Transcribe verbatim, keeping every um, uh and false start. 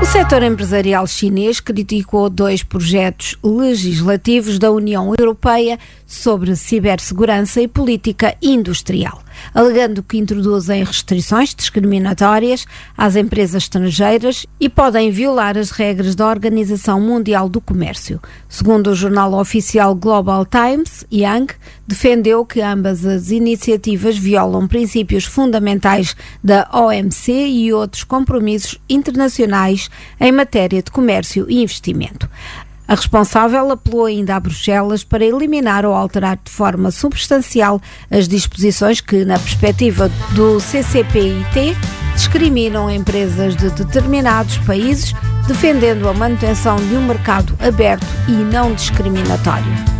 setor empresarial chinês criticou dois projetos legislativos da União Europeia sobre cibersegurança e política industrial, alegando que introduzem restrições discriminatórias às empresas estrangeiras e podem violar as regras da Organização Mundial do Comércio. Segundo o jornal oficial Global Times, Yang defendeu que ambas as iniciativas violam princípios fundamentais da O M C e outros compromissos internacionais em matéria de comércio e investimento. A responsável apelou ainda a Bruxelas para eliminar ou alterar de forma substancial as disposições que, na perspectiva do C C P I T, discriminam empresas de determinados países, defendendo a manutenção de um mercado aberto e não discriminatório.